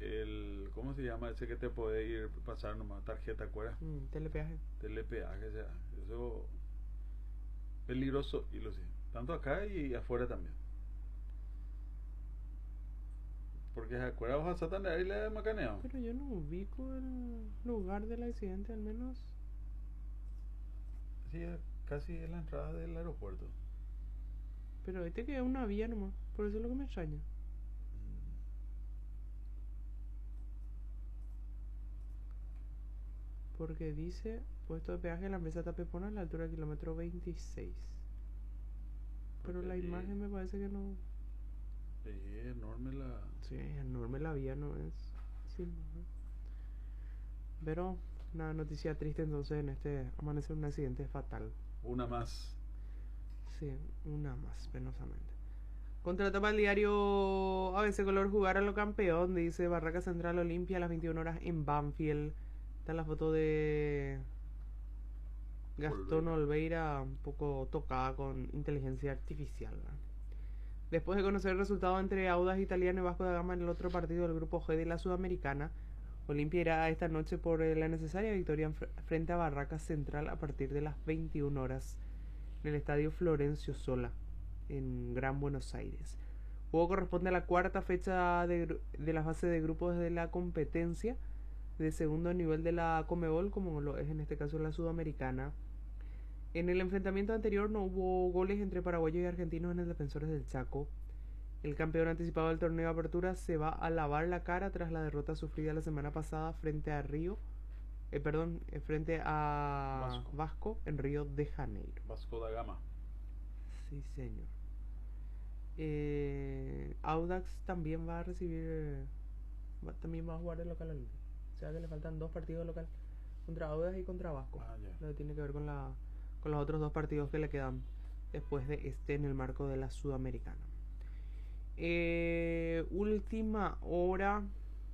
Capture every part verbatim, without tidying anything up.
el, ¿cómo se llama? Ese que te puede ir pasar nomás, tarjeta, ¿acuerdas? Mm, telepeaje. Telepeaje, o sea, eso peligroso y lo sé. Tanto acá y afuera también. Porque se acuerda vos a Satanás y le macaneo. Pero yo no ubico el lugar del accidente, al menos. Sí, es casi en la entrada del aeropuerto. Pero viste que es una vía nomás. Por eso es lo que me extraña. Porque dice puesto de peaje en la mesa Tapepona a la altura del kilómetro veintiséis. Pero Porque la allí- imagen me parece que no. allí es enorme la. Sí, es enorme la vía, no es. Sí, no. Pero una noticia triste entonces en este amanecer, un accidente fatal. Una más. Sí, una más, penosamente. Contrata para el diario A B C Color jugar a lo campeón, dice Barraca Central Olimpia a las veintiuna horas en Banfield. Está la foto de Gastón Olveira, un poco tocada con inteligencia artificial, ¿verdad? Después de conocer el resultado entre Audax Italiano y Vasco da Gama en el otro partido del grupo G de la Sudamericana, Olimpia irá esta noche por la necesaria victoria frente a Barraca Central a partir de las veintiuna horas en el estadio Florencio Sola, en Gran Buenos Aires. El juego corresponde a la cuarta fecha de, de la fase de grupos de la competencia de segundo nivel de la Conmebol, como lo es en este caso la Sudamericana. En el enfrentamiento anterior no hubo goles entre paraguayos y argentinos en el Defensores del Chaco. El campeón anticipado del torneo de apertura se va a lavar la cara tras la derrota sufrida la semana pasada frente a Río, eh, perdón, eh, frente a Vasco. Vasco en Río de Janeiro. Vasco da Gama. Sí, señor. Eh, Audax también va a recibir, va, también va a jugar el local olímpico. O sea que le faltan dos partidos local contra Audax y contra Vasco. Ah, ya. Lo que tiene que ver con la con los otros dos partidos que le quedan después de este en el marco de la Sudamericana. Eh, última hora.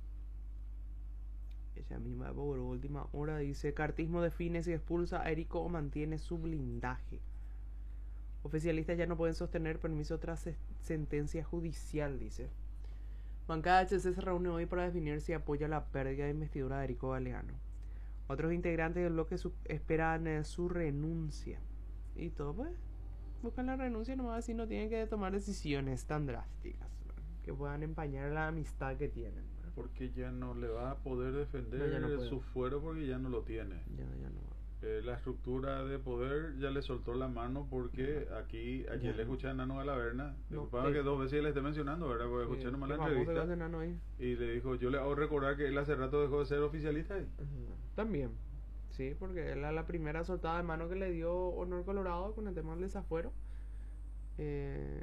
Ella misma, por última hora, dice: Cartismo define si expulsa a Erico o mantiene su blindaje. Oficialistas ya no pueden sostener permiso tras sentencia judicial, dice. Bancada H C se reúne hoy para definir si apoya la pérdida de investidura de Erico Galeano. Otros integrantes del bloque su esperan eh, su renuncia. Y todo, pues, buscan la renuncia nomás, así no tienen que tomar decisiones tan drásticas, ¿verdad? Que puedan empañar la amistad que tienen, ¿verdad? Porque ya no le va a poder defender No, ya no puede. su fuero porque ya no lo tiene. Ya, ya no. Eh, la estructura de poder ya le soltó la mano porque aquí, ayer Ya le no. escuché a Nano Galaverna, No, disculpame eh. que dos veces le esté mencionando, ¿verdad? Porque escuché Sí, nomás qué la famoso que entrevista hace Nano ahí. y le dijo, yo le hago recordar que él hace rato dejó de ser oficialista ahí. Ujú. También, sí, porque él a la primera soltada de mano que le dio Honor Colorado con el tema del desafuero. Eh...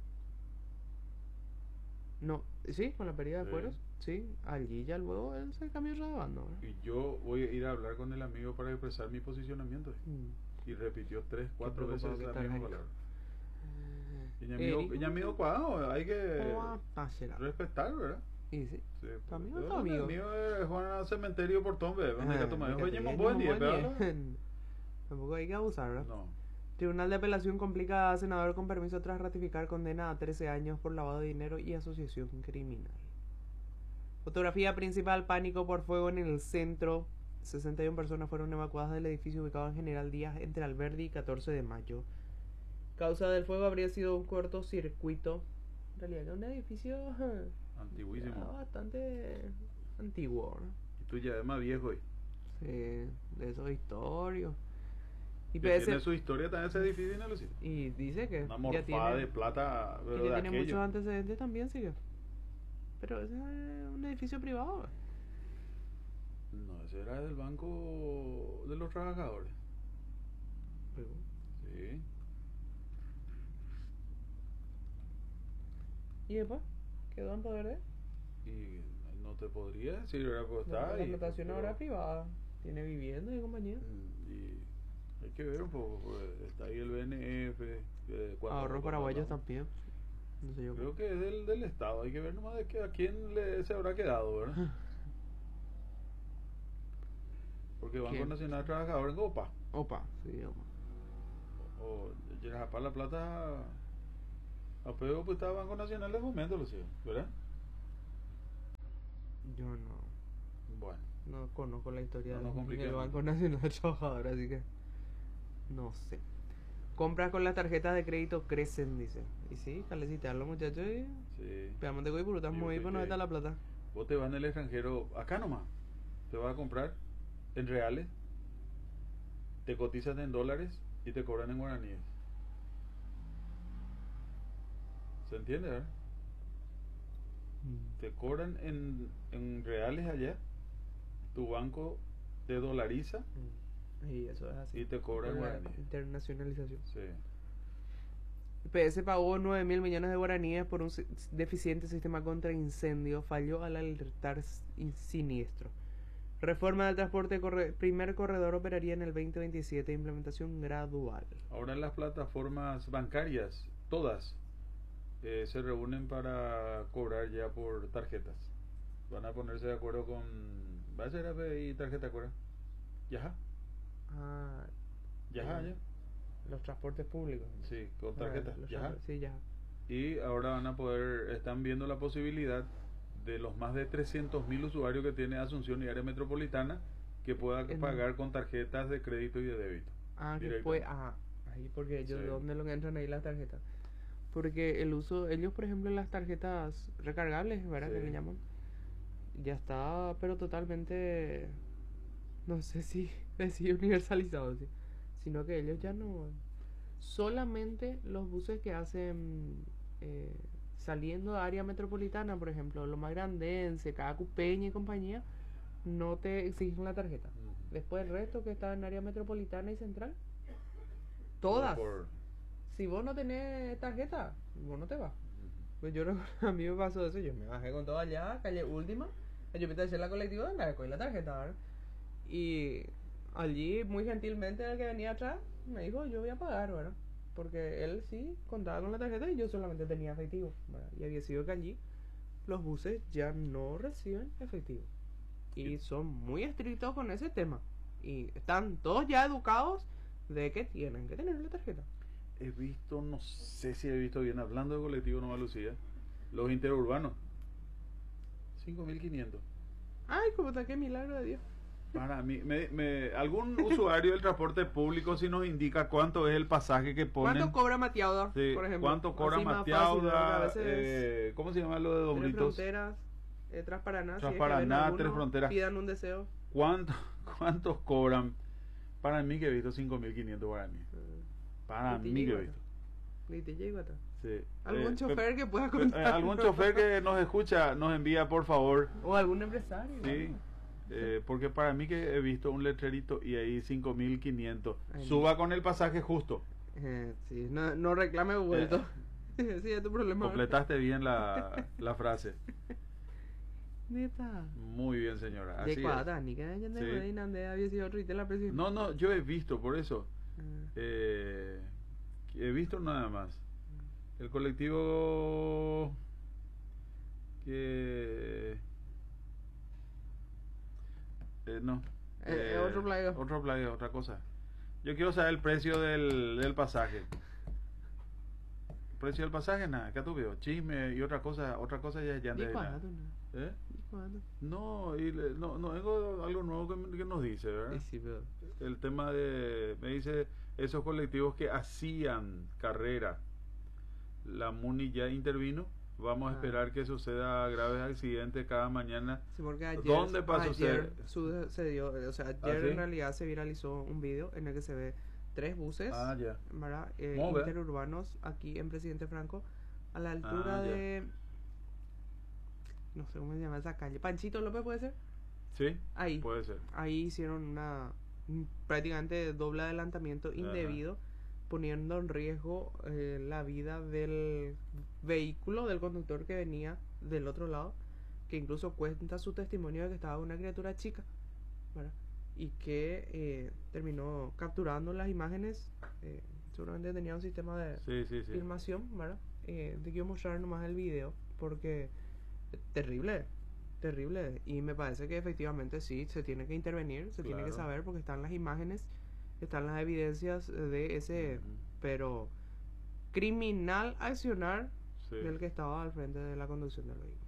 No, sí, con la pérdida de Sí. fueros. Sí, allí ya luego él se cambió de bando, ¿verdad? Y yo voy a ir a hablar con el amigo para expresar mi posicionamiento. Mm. Y repitió tres, cuatro preocupado veces que la está misma Eric. palabra. Y ya Eric, amigo, ya amigo cuadrado, hay que ¿cómo va a hacer? respetar, ¿verdad? Y sí. Sí, Tu pues, amigo yo, es tu amigo. El mío es Juan al cementerio Portón, bebé. ¿Dónde Ah, que toma? fíjate, Oye, ya mon es buen un día, buen pero día. Tampoco hay que abusar, ¿verdad? no. Tribunal de Apelación complica a senador con permiso tras ratificar condena a trece años por lavado de dinero y asociación criminal. Fotografía principal: pánico por fuego en el centro. sesenta y una personas fueron evacuadas del edificio ubicado en General Díaz entre Alberdi y catorce de mayo. Causa del fuego habría sido un cortocircuito. En realidad era un edificio Antiguísimo. ya bastante antiguo, ¿no? Y tú ya es más viejo hoy. Sí, de esos historios. Y, Que P S tiene su historia también ese edificio, ¿no, Lucía? y dice que Una ya morfada tiene, de plata, y pero que de tiene aquello. muchos antecedentes también, sí que. Pero ese es un edificio privado, ¿eh? No, ese era del Banco de los Trabajadores. Pero, Sí. y después quedó en poder de él. Y no te podría decir, ¿verdad? Pues No, está la ahí, explotación pero- ahora es privada. Tiene vivienda y compañía. Mm, Y hay que ver un poco, pues, está ahí el B N F. eh, cuando- Ahorros cuando paraguayos hablamos. también. No sé yo. Creo que es del, del Estado, hay que ver nomás de que a quién le, se habrá quedado, ¿verdad? Porque Banco ¿Quién? Nacional Trabajador en Copa. Opa, sí, opa. O llegas a pagar la plata a Pedro, pues estaba Banco Nacional de Fomento, Lucía, ¿verdad? Yo no, Bueno, no conozco la historia no del nos del compliquemos. Banco Nacional de Trabajadores, así que no sé. Compras con las tarjetas de crédito crecen, dice. Y sí, calecitear los muchachos y Sí. pegamos de por estamos Y muy usted pues no que- está la plata. Vos te vas en el extranjero, acá nomás, te vas a comprar en reales, te cotizan en dólares y te cobran en guaraníes. ¿Se entiende, verdad? Te cobran en, en reales allá, tu banco te dolariza Mm. Y eso es así. y te cobra en Por la guaraníes. internacionalización. Sí. P S pagó nueve mil millones de guaraníes por un si- deficiente sistema contra incendio. Falló al alertar s- in- siniestro. Reforma del transporte. Corre primer corredor operaría en el veinte veintisiete. Implementación gradual. Ahora las plataformas bancarias, todas, eh, se reúnen para cobrar ya por tarjetas. Van a ponerse de acuerdo con... Va a ser A P I tarjeta, ¿acuerdas? Yaja, Ah, yaja, eh, ya. los transportes públicos. Sí, con Ah, tarjeta, los yaja. transpor- Sí, ya. Y ahora van a poder, están viendo la posibilidad de los más de trescientos mil usuarios que tiene Asunción y área metropolitana que pueda En- pagar con tarjetas de crédito y de débito. Ah, que directamente. fue. Ah, ahí porque ellos, Sí. ¿dónde lo que entran ahí las tarjetas? Porque el uso, ellos por ejemplo en las tarjetas recargables, ¿verdad? Que Sí. le llaman. Ya está, pero totalmente, no sé si decir universalizado, sí, sino que ellos ya no, solamente los buses que hacen eh, saliendo de área metropolitana, por ejemplo, lo más grandense, cada Cupeña y compañía, no te exigen la tarjeta. Ujú. Después el resto que está en área metropolitana y central, Todo todas. por- Si vos no tenés tarjeta, vos no te vas. Ujú. Pues yo recuerdo, a mí me pasó eso, yo me bajé con todo allá, calle última, yo me hacer la colectiva, me cogí la tarjeta, ¿verdad? Y allí, muy gentilmente, el que venía atrás, me dijo, yo voy a pagar, ¿verdad? Porque él sí contaba con la tarjeta y yo solamente tenía efectivo, ¿verdad? Y había sido que allí los buses ya no reciben efectivo. Y son muy estrictos con ese tema. Y están todos ya educados de que tienen que tener la tarjeta. He visto, no sé si he visto bien, hablando de colectivo Nueva Lucía, los interurbanos, cinco mil quinientos. Ay, como está, qué milagro de Dios. Para mí, me, me- algún usuario del transporte público si nos indica cuánto es el pasaje que ponen. ¿Cuánto cobra Matiauda, Sí, por ejemplo? cuánto cobra Así más fácil, ¿verdad? Matiauda, A veces eh, ¿cómo se llama lo de Tres Dombritos? Fronteras, eh, Trasparaná, si es que Trasparaná, ven alguno, Tres Fronteras. pidan un deseo. ¿Cuánto, ¿Cuántos cobran? Para mí que he visto cinco mil quinientos guaraníes. Para Ni te mí que he llego visto. Ni te llego hasta. Sí. ¿Algún Eh, chofer pe- que pueda pe- contar? eh, algún chofer que nos escucha nos envía por favor. O algún empresario. Sí. ¿no? Eh, porque para mí que he visto un letrerito y ahí cinco mil quinientos. Ay, Suba con el pasaje justo. Eh, sí, no, no reclame vuelto. Sí, es tu problema. Completaste bien la, la frase. Neta. Muy bien, señora. Así De es. cuadra, ni que hayan de Sí. Medina, de había sido otro y te la presión. No, no, yo he visto, por eso. Ah. Eh, he visto nada más. El colectivo que... eh, no. Eh, eh, otro playo. Otro playo, otra cosa. Yo quiero saber el precio del, del pasaje. El precio del pasaje, nada, acá tú veo. Chisme y otra cosa, otra cosa ya, ya ¿Y de nada. cuándo, no? ¿Eh? ¿Y cuándo? No, y le- no, no, algo, algo nuevo que, que nos dice, ¿verdad? Y sí, pero... El tema de, me dice, esos colectivos que hacían carrera, la MUNI ya intervino, vamos a Ah. esperar que suceda graves accidentes cada mañana. Sí, porque ayer, ¿Dónde pasó ayer usted? sucedió, o sea, ayer ¿Ah, sí? en realidad se viralizó un video en el que se ve tres buses, Ah, ya. ¿verdad? Eh, ¿Cómo ve? interurbanos aquí en Presidente Franco, a la altura Ah, ya. de, no sé cómo se llama esa calle, Panchito López puede ser, ¿Sí? ahí, Puede ser. ahí hicieron una un prácticamente doble adelantamiento indebido, poniendo en riesgo eh, la vida del vehículo del conductor que venía del otro lado, que incluso cuenta su testimonio de que estaba una criatura chica, ¿verdad? Y que eh, terminó capturando las imágenes, eh, seguramente tenía un sistema de Sí, sí, sí. filmación, ¿verdad? Eh, te quiero mostrar nomás el video porque eh, terrible, terrible, y me parece que efectivamente sí, se tiene que intervenir, se tiene que Claro. saber porque están las imágenes, están las evidencias de ese, Ujú. pero criminal accionar Sí. del que estaba al frente de la conducción del vehículo.